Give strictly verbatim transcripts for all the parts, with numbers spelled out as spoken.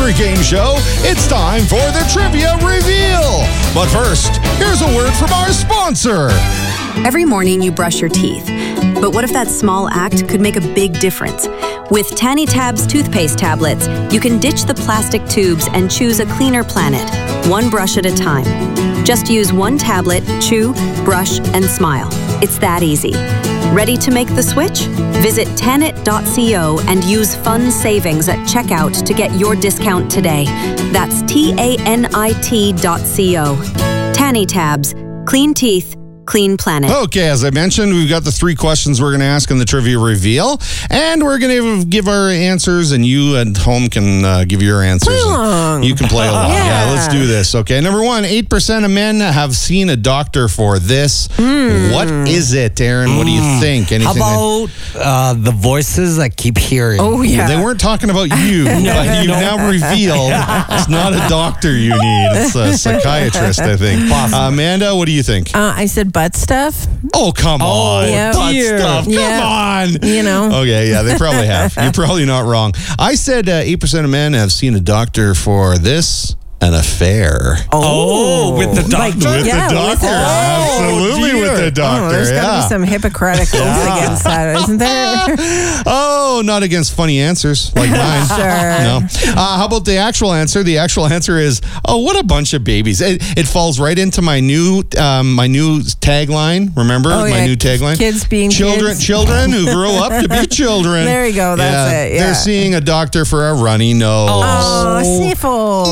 every game show, it's time for the Trivia Reveal. But first, here's a word from our sponsor. Every morning you brush your teeth. But what if that small act could make a big difference? With Tanny Tabs toothpaste tablets, you can ditch the plastic tubes and choose a cleaner planet, one brush at a time. Just use one tablet, chew, brush, and smile. It's that easy. Ready to make the switch? Visit tanit dot co and use fun savings at checkout to get your discount today. That's T A N I T dot co. Tanny Tabs. Clean teeth. Clean planet. Okay, as I mentioned, we've got the three questions we're going to ask in the Trivia Reveal, and we're going to give our answers, and you at home can uh, give your answers. Play along. You can play along. Yeah. Yeah, let's do this. Okay, number one, eight percent of men have seen a doctor for this. Mm. What is it, Aaron? What do you think? Anything? How about uh, the voices I keep hearing? Oh, yeah. They weren't talking about you, but you've now revealed it's not a doctor you need. It's a psychiatrist, I think. Uh, Amanda, what do you think? Uh, I said butt stuff. Oh, come on. yeah. Butt Dear. stuff. Come Yeah. on. You know. Okay, yeah, they probably have. You're probably not wrong. I said uh, eight percent of men have seen a doctor for this, an affair. Oh, with the doctor? With yeah, the doctor. with the- Absolutely Oh, with the dear. doctor. Oh, there's got to yeah. be some Hippocratic oath against that, isn't there? Oh, not against funny answers like mine. Sure. No. Uh, how about the actual answer? The actual answer is, oh, what a bunch of babies. It, it falls right into my new um, my new tagline. Remember Oh, my yeah, new tagline? kids being children, kids. children who grow up to be children. There you go, that's it, yeah. They're seeing a doctor for a runny nose. Oh, syphil.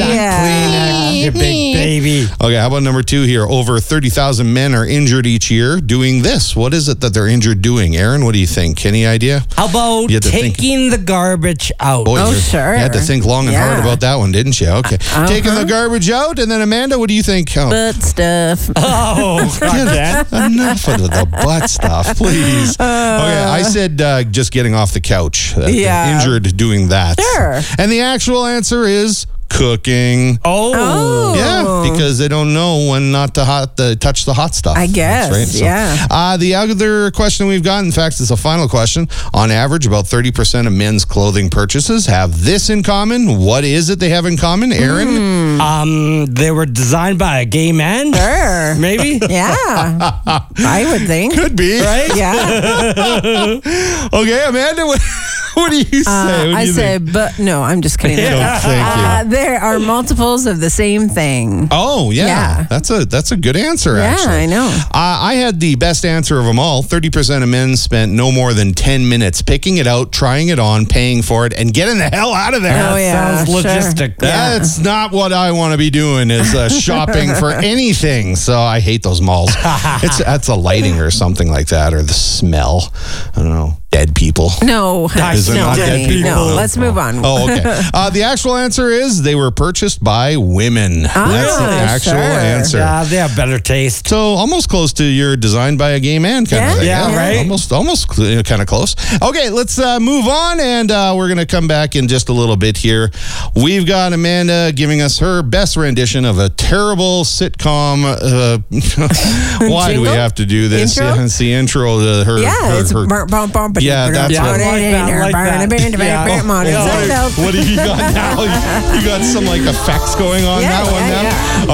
Yeah. You big baby. Okay, how about number two here? Over thirty thousand men are injured each year doing this. What is it that they're injured doing? Aaron, what do you think? Any idea? How about You had to think- taking the garbage out? Boy, Oh, you- sure. You had to think long and Yeah. hard about that one, didn't you? Okay. Uh-huh. Taking the garbage out. And then, Amanda, what do you think? Oh, Butt stuff. Oh, get enough of the butt stuff, please. Okay, I said uh, just getting off the couch. Uh, Yeah. Injured doing that. Sure. And the actual answer is cooking. oh. Oh. Yeah, because they don't know when not to hot the, touch the hot stuff. I guess, That's right. yeah. Uh, the other question we've got, in fact, is a final question. On average, about thirty percent of men's clothing purchases have this in common. What is it they have in common, Aaron? Hmm. Um, they were designed by a gay man? Sure. Maybe? Yeah. I would think. Could be. Right? Yeah. Okay, Amanda, what, what do you say? Uh, What do I you said, think? but no, I'm just kidding. No, thank you. Uh, there are multiples of the same thing. Oh yeah. Yeah. that's a that's a good answer. Yeah, actually, I know. Uh, I had the best answer of them all. Thirty percent of men spent no more than ten minutes picking it out, trying it on, paying for it, and getting the hell out of there. Oh, yeah. Sounds sure. logistic. Yeah. That's not what I want to be doing. Is uh, shopping for anything. So I hate those malls. It's that's a lighting or something like that, or the smell. I don't know. Dead people. No, Is it no, not dead honey, people? no. Let's move on. Oh, okay. Uh, the actual answer is they were purchased by women. That's the Ah, actual sure. answer. Yeah, they have better taste. So almost close to your designed by a gay man kind Yeah, of thing. yeah, right. Almost, almost cl- kind of close. Okay, let's uh, move on, and uh, we're going to come back in just a little bit here. We've got Amanda giving us her best rendition of a terrible sitcom. Uh, why do we Jingle? have to do this? Intro? Yeah, it's the intro to her. Yeah, her, it's her, bump, bump, bump, Yeah, that's Yeah, I like that, I like that. Modern Yeah. Seinfeld. What do you got now? You got some like effects going on Yeah, that one yeah, now?